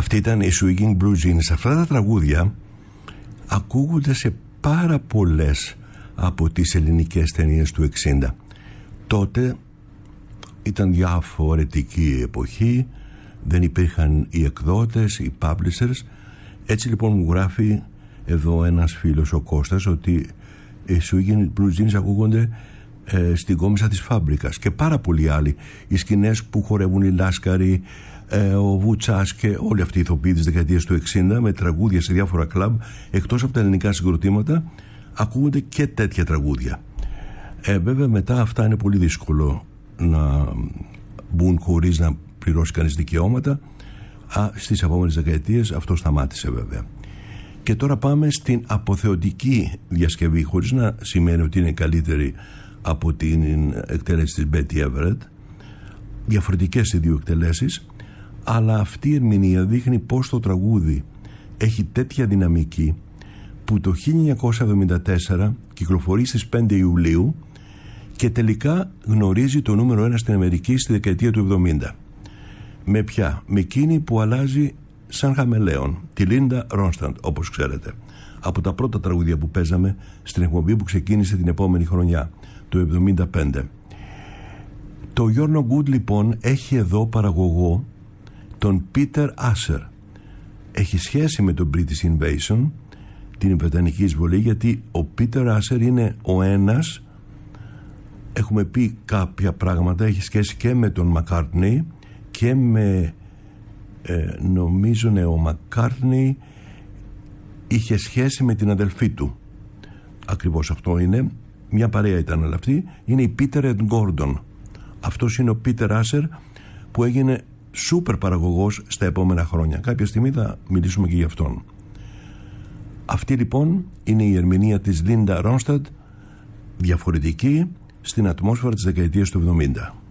Αυτή ήταν η Swinging Blue Jeans. Αυτά τα τραγούδια ακούγονται σε πάρα πολλές από τις ελληνικές ταινίες του 60. Τότε ήταν διαφορετική εποχή, δεν υπήρχαν οι εκδότες, οι publishers. Έτσι λοιπόν μου γράφει εδώ ένας φίλος, ο Κώστας, ότι οι Swinging Blue Jeans ακούγονται στην κόμισσα της Φάμπρικας και πάρα πολλοί άλλοι. Οι σκηνές που χορεύουν οι Λάσκαροι, ο Βουτσάς και όλοι αυτοί οι ηθοποιοί της δεκαετίας του 60 με τραγούδια σε διάφορα κλαμπ, εκτός από τα ελληνικά συγκροτήματα ακούγονται και τέτοια τραγούδια. Βέβαια μετά αυτά είναι πολύ δύσκολο να μπουν χωρίς να πληρώσει κανείς δικαιώματα. Στις επόμενες δεκαετίες αυτό σταμάτησε βέβαια. Και τώρα πάμε στην αποθεωτική διασκευή, χωρίς να σημαίνει ότι είναι καλύτερη από την εκτέλεση της Betty Everett. Διαφορετικές οι δύο εκτελέσεις, αλλά αυτή η ερμηνεία δείχνει πως το τραγούδι έχει τέτοια δυναμική που το 1974 κυκλοφορεί στις 5 Ιουλίου και τελικά γνωρίζει το νούμερο 1 στην Αμερική στη δεκαετία του 70. Με ποια? Με εκείνη που αλλάζει σαν χαμελέον, τη Λίντα Ρόνσταντ, όπως ξέρετε, από τα πρώτα τραγούδια που παίζαμε στην εκπομπή που ξεκίνησε την επόμενη χρονιά, το 75. Το You're No Good λοιπόν έχει εδώ παραγωγό τον Peter Asher. Έχει σχέση με τον British Invasion, την Βρετανική εισβολή, γιατί ο Peter Asher είναι ο ένας, έχουμε πει κάποια πράγματα, έχει σχέση και με τον McCartney και με νομίζω ο McCartney είχε σχέση με την αδελφή του. Ακριβώς αυτό είναι. Μια παρέα ήταν όλα αυτή. Είναι η Peter and Gordon. Αυτός είναι ο Peter Asher που έγινε σούπερ παραγωγός στα επόμενα χρόνια. Κάποια στιγμή θα μιλήσουμε και γι' αυτόν. Αυτή λοιπόν είναι η ερμηνεία της Linda Ronstadt, διαφορετική στην ατμόσφαιρα της δεκαετίας του 70.